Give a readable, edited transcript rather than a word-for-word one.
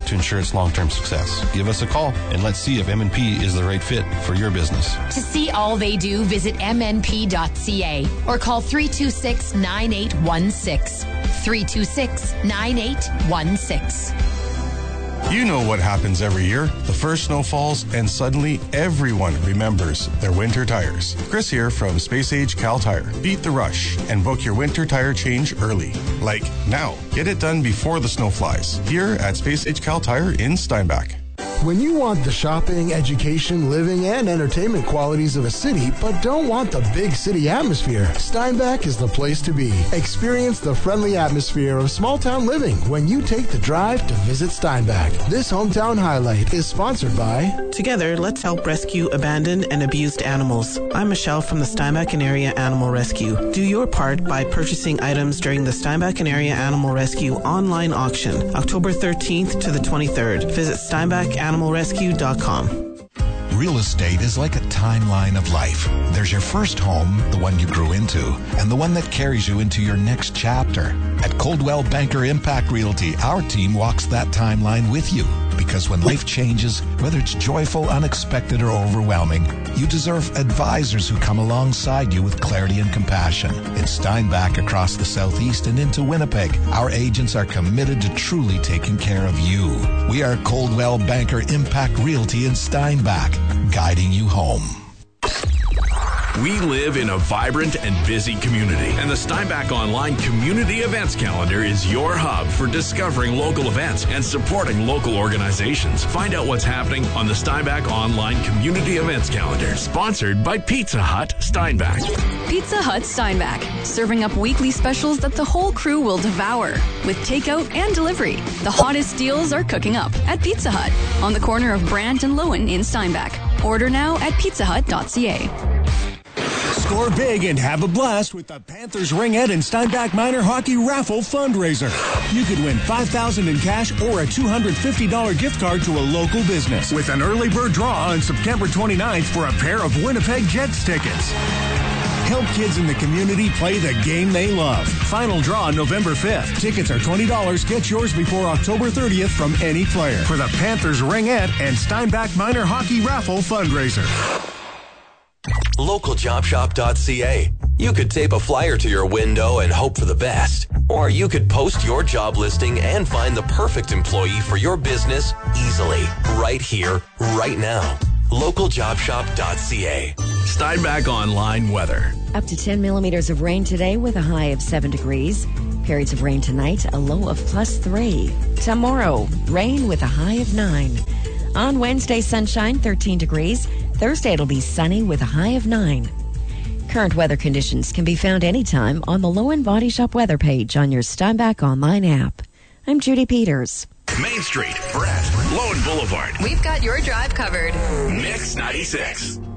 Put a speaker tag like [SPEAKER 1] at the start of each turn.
[SPEAKER 1] to ensure its long-term success. Give us a call and let's see if M&P is the right fit for your business.
[SPEAKER 2] To see all they do, visit mnp.ca or call 326-9816. 326-9816.
[SPEAKER 3] You know what happens every year. The first snow falls and suddenly everyone remembers their winter tires. Chris here from Space Age Cal Tire. Beat the rush and book your winter tire change early. Like now. Get it done before the snow flies. Here at Space Age Cal Tire in Steinbach.
[SPEAKER 4] When you want the shopping, education, living, and entertainment qualities of a city, but don't want the big city atmosphere, Steinbach is the place to be. Experience the friendly atmosphere of small-town living when you take the drive to visit Steinbach. This hometown highlight is sponsored by...
[SPEAKER 5] Together, let's help rescue abandoned and abused animals. I'm Michelle from the Steinbach and Area Animal Rescue. Do your part by purchasing items during the Steinbach and Area Animal Rescue online auction, October 13th to the 23rd. Visit SteinbachAnimalRescue.com.
[SPEAKER 6] Real estate is like a timeline of life. There's your first home, the one you grew into, and the one that carries you into your next chapter. At Coldwell Banker Impact Realty, our team walks that timeline with you. Because when life changes, whether it's joyful, unexpected, or overwhelming, you deserve advisors who come alongside you with clarity and compassion. In Steinbach, across the southeast, and into Winnipeg, our agents are committed to truly taking care of you. We are Coldwell Banker Impact Realty in Steinbach, guiding you home.
[SPEAKER 7] We live in a vibrant and busy community, and the Steinbach Online Community Events Calendar is your hub for discovering local events and supporting local organizations. Find out what's happening on the Steinbach Online Community Events Calendar, sponsored by Pizza Hut Steinbach.
[SPEAKER 8] Pizza Hut Steinbach, serving up weekly specials that the whole crew will devour, with takeout and delivery. The hottest deals are cooking up at Pizza Hut, on the corner of Brant and Lowen in Steinbach. Order now at pizzahut.ca.
[SPEAKER 9] Score big and have a blast with the Panthers Ringette and Steinbach Minor Hockey Raffle fundraiser. You could win $5,000 in cash or a $250 gift card to a local business with an early bird draw on September 29th for a pair of Winnipeg Jets tickets. Help kids in the community play the game they love. Final draw November 5th. Tickets are $20. Get yours before October 30th from any player for the Panthers Ringette and Steinbach Minor Hockey Raffle fundraiser.
[SPEAKER 10] LocalJobShop.ca. You could tape a flyer to your window and hope for the best. Or you could post your job listing and find the perfect employee for your business easily. Right here, right now. LocalJobShop.ca.
[SPEAKER 7] Steinbach Online weather.
[SPEAKER 11] Up to 10 millimeters of rain today with a high of 7 degrees. Periods of rain tonight, a low of +3. Tomorrow, rain with a high of 9. On Wednesday, sunshine, 13 degrees. Thursday, it'll be sunny with a high of 9. Current weather conditions can be found anytime on the Lowen Body Shop weather page on your Steinbach Online app. I'm Judy Peters.
[SPEAKER 7] Main Street, Brett, Lowen Boulevard.
[SPEAKER 8] We've got your drive covered.
[SPEAKER 7] Mix 96.